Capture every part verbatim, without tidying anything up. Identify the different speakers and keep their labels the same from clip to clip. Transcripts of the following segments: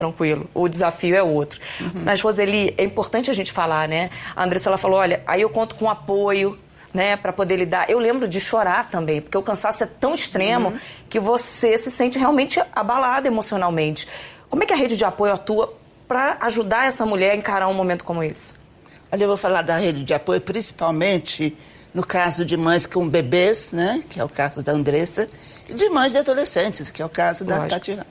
Speaker 1: tranquilo, o desafio é outro. Uhum. Mas, Roseli, é importante a gente falar, né? A Andressa, ela falou, olha, aí eu conto com apoio, né, para poder lidar. Eu lembro de chorar também, porque o cansaço é tão extremo uhum. que você se sente realmente abalada emocionalmente. Como é que a rede de apoio atua para ajudar essa mulher a encarar um momento como esse?
Speaker 2: Olha, eu vou falar da rede de apoio, principalmente no caso de mães com bebês, né, que é o caso da Andressa, e de mães de adolescentes, que é o caso da Tatiana.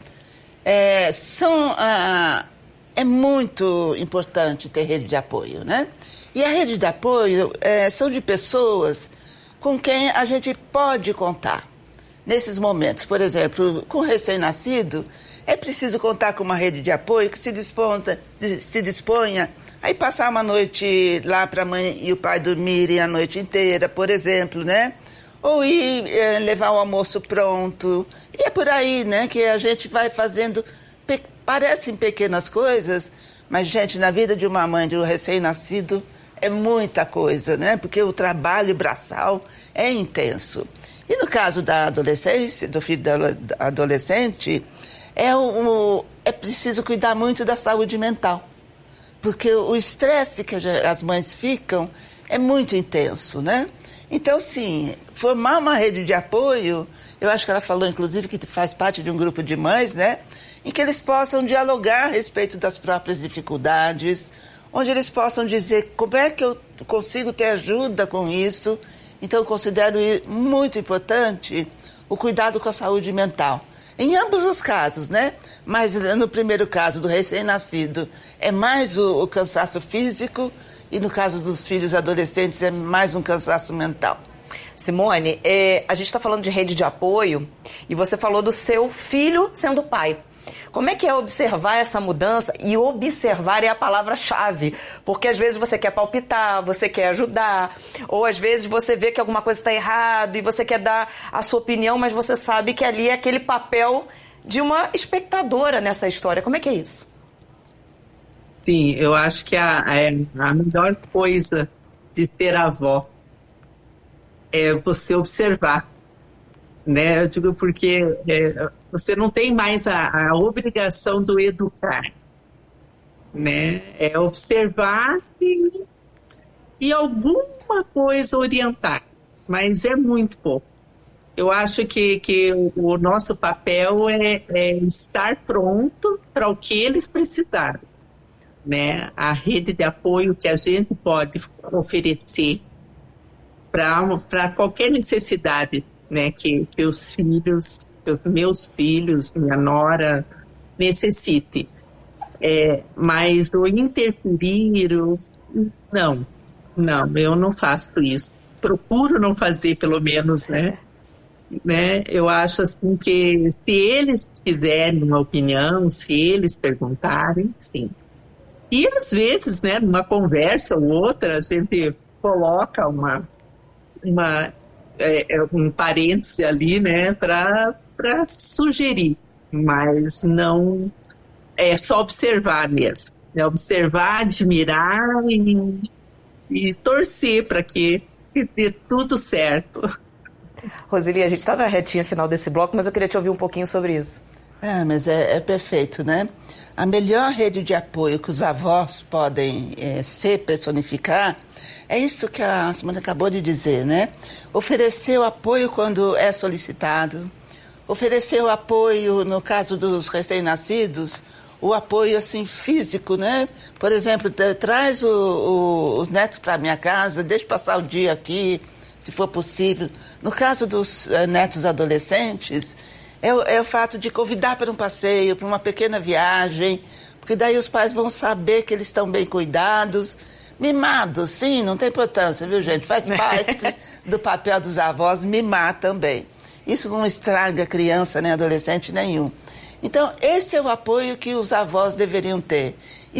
Speaker 2: É, são, ah, é muito importante ter rede de apoio, né? E a rede de apoio é, são de pessoas com quem a gente pode contar nesses momentos. Por exemplo, com recém-nascido, é preciso contar com uma rede de apoio que se, disponta, se disponha a ir passar uma noite lá para a mãe e o pai dormirem a noite inteira, por exemplo, né? Ou ir é, levar o almoço pronto. E é por aí, né, que a gente vai fazendo, pe- parecem pequenas coisas, mas, gente, na vida de uma mãe, de um recém-nascido, é muita coisa, né? Porque o trabalho braçal é intenso. E no caso da adolescência, do filho da adolescente, é, o, é preciso cuidar muito da saúde mental. Porque o estresse que as mães ficam é muito intenso, né? Então, sim, formar uma rede de apoio, eu acho que ela falou, inclusive, que faz parte de um grupo de mães, né? Em que eles possam dialogar a respeito das próprias dificuldades, onde eles possam dizer como é que eu consigo ter ajuda com isso. Então, eu considero muito importante o cuidado com a saúde mental. Em ambos os casos, né? Mas no primeiro caso do recém-nascido é mais o, o cansaço físico e no caso dos filhos adolescentes é mais um cansaço mental.
Speaker 1: Simone, é, a gente está falando de rede de apoio e você falou do seu filho sendo pai. Como é que é observar essa mudança? E observar é a palavra-chave, porque às vezes você quer palpitar, você quer ajudar, ou às vezes você vê que alguma coisa está errada e você quer dar a sua opinião, mas você sabe que ali é aquele papel de uma espectadora nessa história. Como é que é isso?
Speaker 3: Sim, eu acho que a, a melhor coisa de ter avó é você observar, né? Eu digo porque é, você não tem mais a, a obrigação do educar, né? É observar e, e alguma coisa orientar, mas é muito pouco. Eu acho que, que o, o nosso papel é, é estar pronto para o que eles precisarem, né? A rede de apoio que a gente pode oferecer para qualquer necessidade, né, que, que os filhos, que os meus filhos, minha nora, necessite. É, mas o interferir, o, não, não, eu não faço isso. Procuro não fazer, pelo menos, né? né? Eu acho assim que se eles quiserem uma opinião, se eles perguntarem, sim. E às vezes, né, numa conversa ou outra, a gente coloca uma, uma, é, um parêntese ali, né, para sugerir, mas não é só observar mesmo. É observar, admirar e, e torcer para que, que dê tudo certo.
Speaker 1: Roseli, a gente está na retinha final desse bloco, mas eu queria te ouvir um pouquinho sobre isso.
Speaker 2: É, mas é, é perfeito, né? A melhor rede de apoio que os avós podem é, se personificar é isso que a Simone acabou de dizer, né? Oferecer o apoio quando é solicitado, oferecer o apoio, no caso dos recém-nascidos, o apoio assim físico, né? Por exemplo, traz o, o, os netos para minha casa, deixa passar o dia aqui, se for possível. No caso dos uh, netos adolescentes, é o, é o fato de convidar para um passeio, para uma pequena viagem, porque daí os pais vão saber que eles estão bem cuidados. Mimados, sim, não tem importância, viu, gente? Faz parte do papel dos avós mimar também. Isso não estraga criança nem adolescente nenhum. Então, esse é o apoio que os avós deveriam ter. E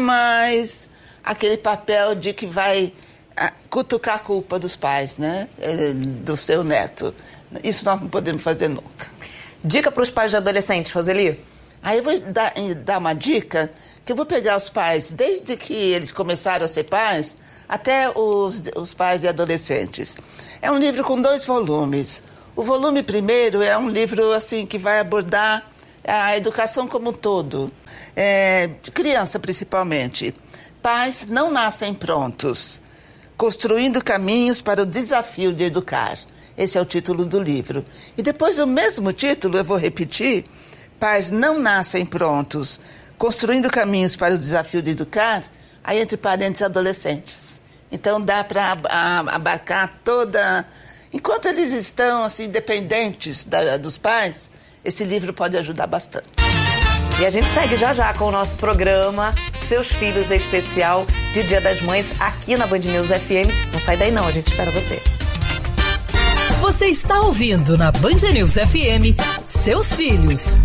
Speaker 2: jamais aquele papel de que vai cutucar a culpa dos pais, né? Do seu neto. Isso nós não podemos fazer nunca.
Speaker 1: Dica para os pais de adolescentes, Roseli?
Speaker 2: Aí eu vou dar, dar uma dica, que eu vou pegar os pais, desde que eles começaram a ser pais, até os, os pais de adolescentes. É um livro com dois volumes. O volume primeiro é um livro assim que vai abordar a educação como um todo, é, criança principalmente. Pais não nascem prontos, construindo caminhos para o desafio de educar. Esse é o título do livro. E depois o mesmo título, eu vou repetir, pais não nascem prontos, construindo caminhos para o desafio de educar, aí entre parênteses adolescentes. Então dá para abarcar toda... Enquanto eles estão assim, dependentes da, dos pais, esse livro pode ajudar bastante.
Speaker 1: E a gente segue já já com o nosso programa Seus Filhos Especial de Dia das Mães aqui na Band News F M. Não sai daí não, a gente espera você.
Speaker 4: Você está ouvindo na Band News F M Seus Filhos.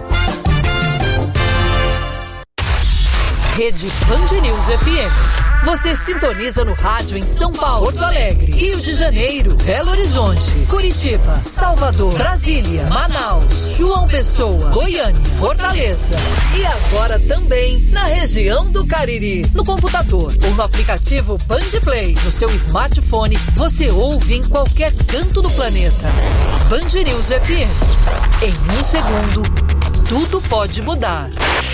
Speaker 4: Rede Band News F M. Você sintoniza no rádio em São Paulo, Porto Alegre, Rio de Janeiro, Belo Horizonte, Curitiba, Salvador, Brasília, Manaus, João Pessoa, Goiânia, Fortaleza e agora também na região do Cariri. No computador ou no aplicativo Band Play, no seu smartphone, você ouve em qualquer canto do planeta. Band News F M. Em um segundo, tudo pode mudar.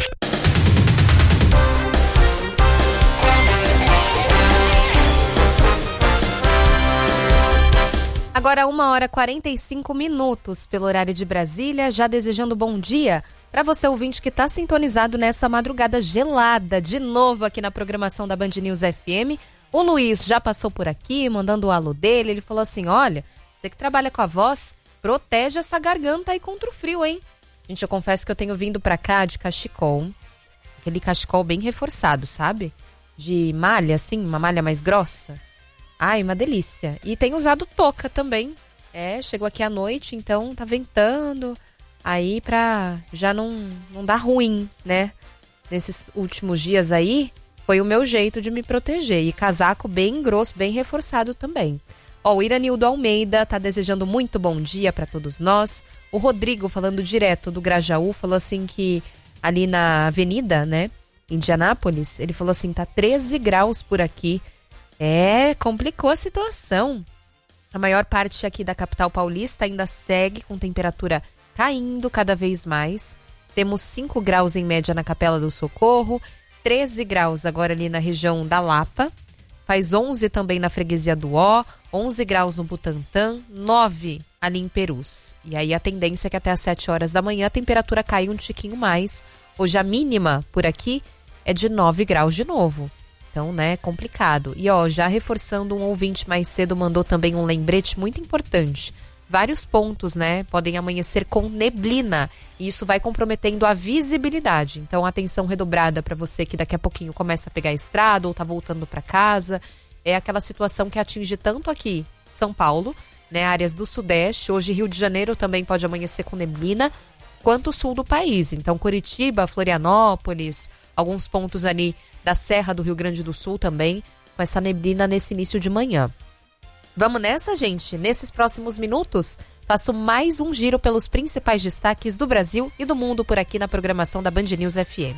Speaker 5: Agora uma hora e quarenta e cinco minutos pelo horário de Brasília, já desejando bom dia para você ouvinte que está sintonizado nessa madrugada gelada, de novo aqui na programação da Band News F M. O Luiz já passou por aqui, mandando o alô dele, ele falou assim, olha, você que trabalha com a voz, protege essa garganta aí contra o frio, hein? Gente, eu confesso que eu tenho vindo para cá de cachecol, aquele cachecol bem reforçado, sabe? De malha, assim, uma malha mais grossa. Ai, uma delícia. E tem usado touca também. É, chegou aqui à noite, então tá ventando. Aí pra já não, não dar ruim, né? Nesses últimos dias aí, foi o meu jeito de me proteger. E casaco bem grosso, bem reforçado também. Ó, o Iranildo Almeida tá desejando muito bom dia pra todos nós. O Rodrigo, falando direto do Grajaú, falou assim que ali na avenida, né? Indianápolis, ele falou assim, tá treze graus por aqui. É, complicou a situação. A maior parte aqui da capital paulista ainda segue com temperatura caindo cada vez mais. Temos cinco graus em média na Capela do Socorro, treze graus agora ali na região da Lapa, faz onze também na Freguesia do Ó, onze graus no Butantã, nove ali em Perus. E aí a tendência é que até às sete horas da manhã a temperatura caia um tiquinho mais. Hoje a mínima por aqui é de nove graus de novo. Então, né, complicado. E ó, já reforçando, um ouvinte mais cedo mandou também um lembrete muito importante. Vários pontos, né, podem amanhecer com neblina e isso vai comprometendo a visibilidade. Então, atenção redobrada para você que daqui a pouquinho começa a pegar a estrada ou tá voltando para casa. É aquela situação que atinge tanto aqui São Paulo, né, áreas do Sudeste. Hoje Rio de Janeiro também pode amanhecer com neblina, quanto o sul do país. Então, Curitiba, Florianópolis, alguns pontos ali da Serra do Rio Grande do Sul também, com essa neblina nesse início de manhã. Vamos nessa, gente? Nesses próximos minutos, faço mais um giro pelos principais destaques do Brasil e do mundo por aqui na programação da Band News F M.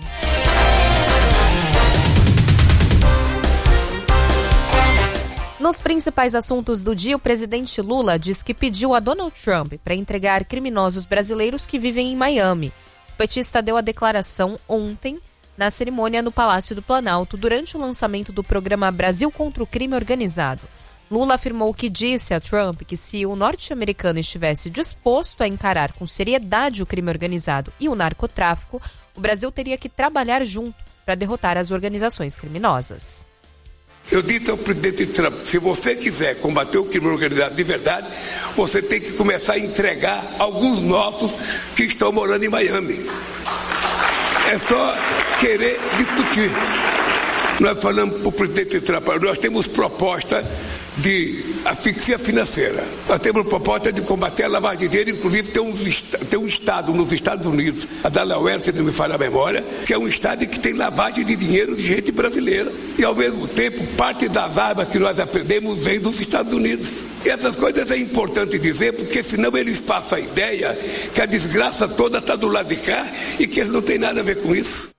Speaker 5: Nos principais assuntos do dia, o presidente Lula diz que pediu a Donald Trump para entregar criminosos brasileiros que vivem em Miami. O petista deu a declaração ontem na cerimônia no Palácio do Planalto, durante o lançamento do programa Brasil contra o Crime Organizado. Lula afirmou que disse a Trump que se o norte-americano estivesse disposto a encarar com seriedade o crime organizado e o narcotráfico, o Brasil teria que trabalhar junto para derrotar as organizações criminosas.
Speaker 6: Eu disse ao presidente Trump, se você quiser combater o crime organizado de verdade, você tem que começar a entregar alguns nossos que estão morando em Miami. É só querer discutir. Nós falamos para o presidente Trump, nós temos proposta de asfixia financeira. Nós temos proposta de combater a lavagem de dinheiro, inclusive tem um, tem um estado nos Estados Unidos, a Delaware, se não me falha a memória, que é um estado que tem lavagem de dinheiro de gente brasileira. E ao mesmo tempo, parte das armas que nós aprendemos vem dos Estados Unidos. E essas coisas é importante dizer, porque senão eles passam a ideia que a desgraça toda está do lado de cá e que eles não têm nada a ver com isso.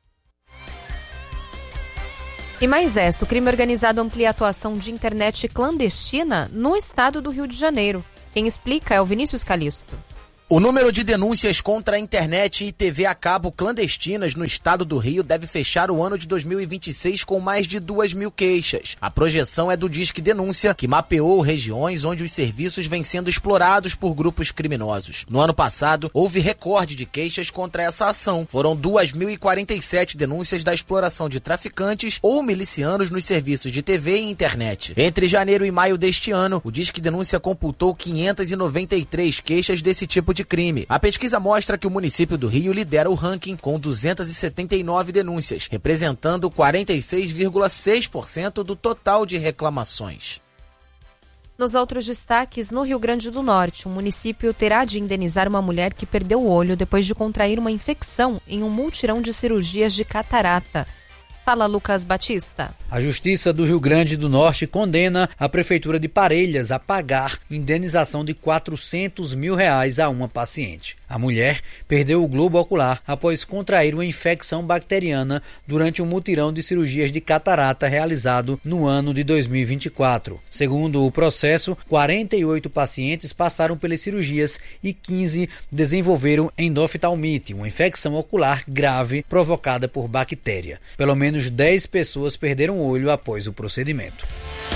Speaker 5: E mais essa, o crime organizado amplia a atuação de internet clandestina no estado do Rio de Janeiro. Quem explica é o Vinícius Calisto.
Speaker 7: O número de denúncias contra a internet e T V a cabo clandestinas no estado do Rio deve fechar o ano de dois mil e vinte e seis com mais de duas mil queixas. A projeção é do Disque Denúncia, que mapeou regiões onde os serviços vêm sendo explorados por grupos criminosos. No ano passado, houve recorde de queixas contra essa ação. Foram duas mil e quarenta e sete denúncias da exploração de traficantes ou milicianos nos serviços de T V e internet. Entre janeiro e maio deste ano, o Disque Denúncia computou quinhentas e noventa e três queixas desse tipo de crime. A pesquisa mostra que o município do Rio lidera o ranking com duzentas e setenta e nove denúncias, representando quarenta e seis vírgula seis por cento do total de reclamações.
Speaker 5: Nos outros destaques, no Rio Grande do Norte, um município terá de indenizar uma mulher que perdeu o olho depois de contrair uma infecção em um mutirão de cirurgias de catarata. Fala, Lucas Batista.
Speaker 8: A Justiça do Rio Grande do Norte condena a Prefeitura de Parelhas a pagar indenização de quatrocentos mil reais a uma paciente. A mulher perdeu o globo ocular após contrair uma infecção bacteriana durante um mutirão de cirurgias de catarata realizado no ano de dois mil e vinte e quatro. Segundo o processo, quarenta e oito pacientes passaram pelas cirurgias e quinze desenvolveram endoftalmite, uma infecção ocular grave provocada por bactéria. Pelo menos dez pessoas perderam o olho após o procedimento.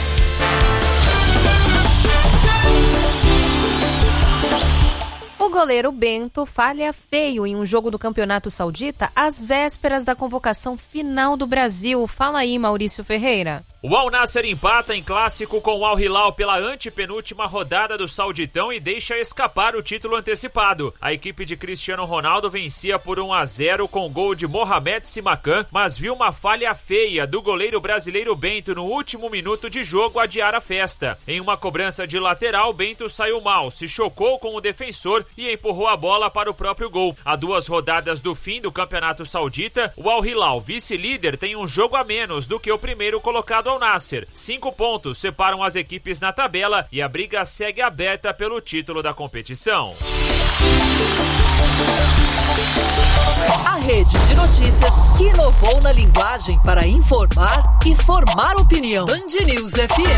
Speaker 5: O goleiro Bento falha feio em um jogo do Campeonato Saudita às vésperas da convocação final do Brasil. Fala aí, Maurício Ferreira.
Speaker 9: O Al Nassr empata em clássico com o Al Hilal pela antepenúltima rodada do Sauditão e deixa escapar o título antecipado. A equipe de Cristiano Ronaldo vencia por um a zero com gol de Mohamed Simakan, mas viu uma falha feia do goleiro brasileiro Bento no último minuto de jogo adiar a festa. Em uma cobrança de lateral, Bento saiu mal, se chocou com o defensor e empurrou a bola para o próprio gol. A duas rodadas do fim do Campeonato Saudita, o Al Hilal, vice-líder, tem um jogo a menos do que o primeiro colocado Al Nassr. Cinco pontos separam as equipes na tabela e a briga segue aberta pelo título da competição.
Speaker 4: A rede de notícias que inovou na linguagem para informar e formar opinião. Band News F M.